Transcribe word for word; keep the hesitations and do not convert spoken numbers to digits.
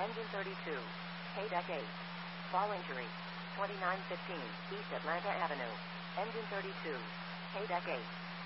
Engine thirty-two. K-Deck eight. Fall injury. twenty-nine fifteen East Atlanta Avenue. Engine thirty-two. K-Deck eight.